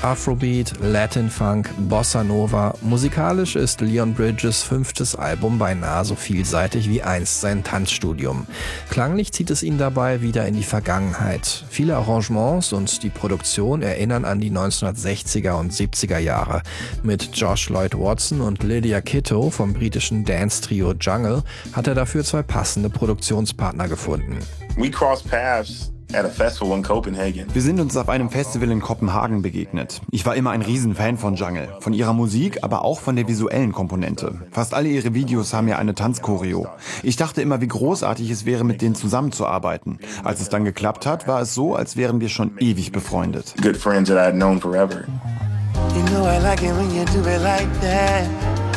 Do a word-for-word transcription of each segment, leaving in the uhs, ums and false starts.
Afrobeat, Latin Funk, Bossa Nova. Musikalisch ist Leon Bridges fünftes Album beinahe so vielseitig wie einst sein Tanzstudium. Klanglich zieht es ihn dabei wieder in die Vergangenheit. Viele Arrangements und die Produktion erinnern an die neunzehnhundertsechziger und siebziger Jahre. Mit Josh Lloyd Watson und Lydia Kitto vom britischen Dance-Trio Jungle hat er dafür zwei passende Produktionspartner gefunden. We crossed paths at a festival in Copenhagen. Wir sind uns auf einem Festival in Kopenhagen begegnet. Ich war immer ein Riesenfan von Jungle, von ihrer Musik, aber auch von der visuellen Komponente. Fast alle ihre Videos haben ja eine Tanzchoreo. Ich dachte immer, wie großartig es wäre, mit denen zusammenzuarbeiten. Als es dann geklappt hat, war es so, als wären wir schon ewig befreundet. Good friends that I had known forever. You know I like it when you do it like that.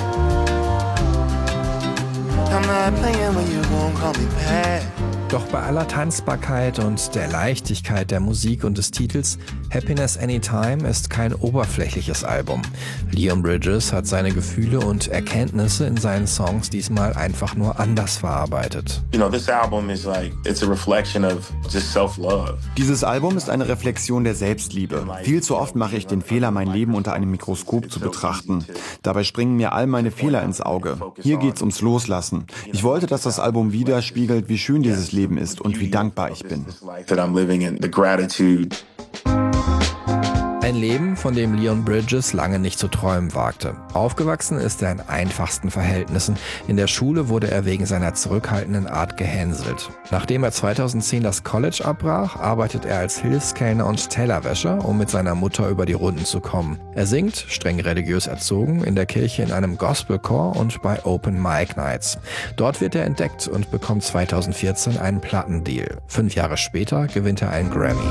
I'm not playing when you gon' call me back. Doch bei aller Tanzbarkeit und der Leichtigkeit der Musik und des Titels, Happiness Anytime ist kein oberflächliches Album. Leon Bridges hat seine Gefühle und Erkenntnisse in seinen Songs diesmal einfach nur anders verarbeitet. You know, this album is like, it's a reflection of just self-love. Dieses Album ist eine Reflexion der Selbstliebe. Viel zu oft mache ich den Fehler, mein Leben unter einem Mikroskop zu betrachten. Dabei springen mir all meine Fehler ins Auge. Hier geht's ums Loslassen. Ich wollte, dass das Album widerspiegelt, wie schön dieses Leben ist und wie dankbar ich bin. Ein Leben, von dem Leon Bridges lange nicht zu träumen wagte. Aufgewachsen ist er in einfachsten Verhältnissen. In der Schule wurde er wegen seiner zurückhaltenden Art gehänselt. Nachdem er zweitausendzehn das College abbrach, arbeitet er als Hilfskellner und Tellerwäscher, um mit seiner Mutter über die Runden zu kommen. Er singt, streng religiös erzogen, in der Kirche in einem Gospelchor und bei Open Mic Nights. Dort wird er entdeckt und bekommt zweitausendvierzehn einen Plattendeal. Fünf Jahre später gewinnt er einen Grammy.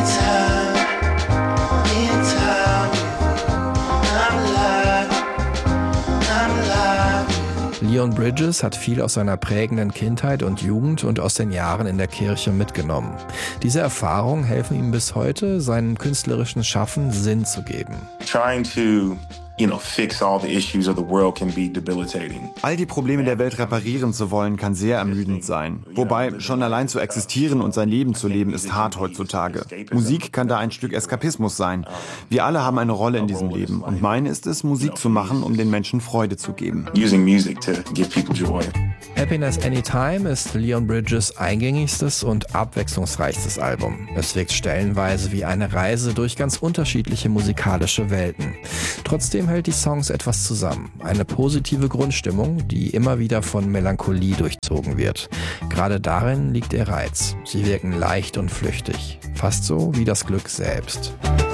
Leon Bridges hat viel aus seiner prägenden Kindheit und Jugend und aus den Jahren in der Kirche mitgenommen. Diese Erfahrungen helfen ihm bis heute, seinem künstlerischen Schaffen Sinn zu geben. Trying to You know, fix all the issues of the world can be debilitating. All die Probleme der Welt reparieren zu wollen, kann sehr ermüdend sein. Wobei, schon allein zu existieren und sein Leben zu leben, ist hart heutzutage. Musik kann da ein Stück Eskapismus sein. Wir alle haben eine Rolle in diesem Leben. Und meine ist es, Musik zu machen, um den Menschen Freude zu geben. Using music to give people joy. Happiness Anytime ist Leon Bridges eingängigstes und abwechslungsreichstes Album. Es wirkt stellenweise wie eine Reise durch ganz unterschiedliche musikalische Welten. Trotzdem hält die Songs etwas zusammen. Eine positive Grundstimmung, die immer wieder von Melancholie durchzogen wird. Gerade darin liegt ihr Reiz. Sie wirken leicht und flüchtig. Fast so wie das Glück selbst.